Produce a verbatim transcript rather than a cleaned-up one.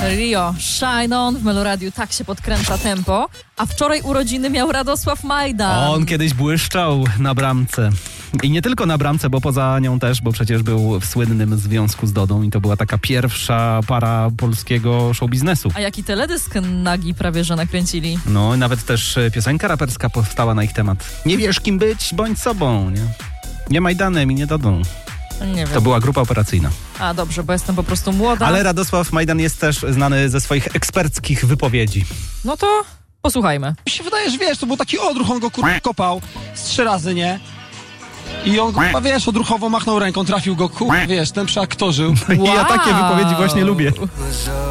Rio, Shine On w Meloradiu, tak się podkręca tempo. A wczoraj urodziny miał Radosław Majdan. On kiedyś błyszczał na bramce. I nie tylko na bramce, bo poza nią też, bo przecież był w słynnym związku z Dodą i to była taka pierwsza para polskiego show biznesu. A jaki teledysk nagi prawie że nakręcili. No, nawet też piosenka raperska powstała na ich temat. Nie wiesz kim być, bądź sobą, nie? Nie Majdanem i nie Dodą. Nie wiem. To była grupa operacyjna. A dobrze, bo jestem po prostu młoda. Ale Radosław Majdan jest też znany ze swoich eksperckich wypowiedzi. No to posłuchajmy. Mi się wydaje, że wiesz, to był taki odruch, on go kur... kopał z trzy razy, nie? I on, kurwa, wiesz, odruchowo machnął ręką, trafił go, kur... wiesz, ten przeaktorzył. I ja takie wypowiedzi właśnie lubię.